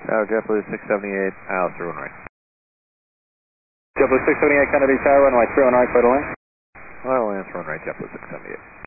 Tower JetBlue 678, Isle 3 right. JetBlue 678, Kennedy Tower, runway 31 right, clear to land. Isle lands 1 right, JetBlue 678.